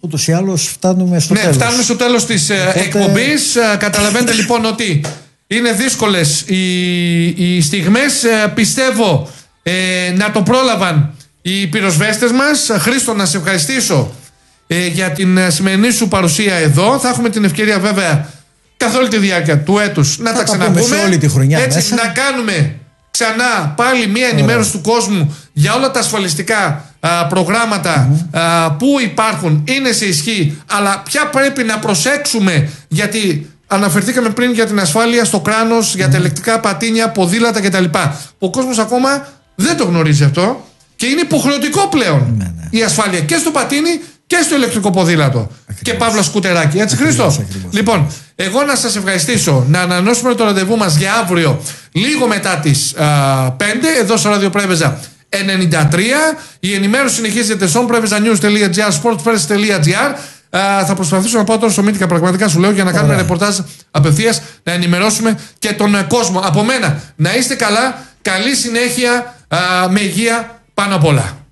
Ούτως ή άλλως φτάνουμε στο τέλος. Ναι, φτάνουμε στο τέλος της εκπομπής. Καταλαβαίνετε λοιπόν ότι είναι δύσκολες οι στιγμές. Πιστεύω να το πρόλαβαν οι πυροσβέστες μας. Χρήστο, να σε ευχαριστήσω για την σημερινή σου παρουσία εδώ. Θα έχουμε την ευκαιρία βέβαια καθ' όλη τη διάρκεια του έτους να τα ξαναπούμε. Όλη τη χρονιά έτσι, μέσα. να κάνουμε ξανά πάλι μια ενημέρωση του κόσμου για όλα τα ασφαλιστικά προγράμματα που υπάρχουν, είναι σε ισχύ, αλλά ποια πρέπει να προσέξουμε, γιατί αναφερθήκαμε πριν για την ασφάλεια στο κράνος, για τα ελεκτρικά πατίνια, ποδήλατα κτλ. Ο κόσμος ακόμα δεν το γνωρίζει αυτό και είναι υποχρεωτικό πλέον η ασφάλεια και στο πατίνι και στο ηλεκτρικό ποδήλατο. Ακριβώς. Και παύλα σκουτεράκι. Έτσι, Χρήστο. Λοιπόν, εγώ να σας ευχαριστήσω, να ανανεώσουμε το ραντεβού μας για αύριο, λίγο μετά τις 5, εδώ στο Ράδιο Πρέβεζα 93. Η ενημέρωση συνεχίζεται στο prevezanews.gr, sportspress.gr. Θα προσπαθήσω να πάω τώρα στο Μύτικα, πραγματικά σου λέω, για να κάνουμε ρεπορτάζ απευθείας, να ενημερώσουμε και τον κόσμο. Από μένα, να είστε καλά, καλή συνέχεια, με υγεία πάνω απ' όλα.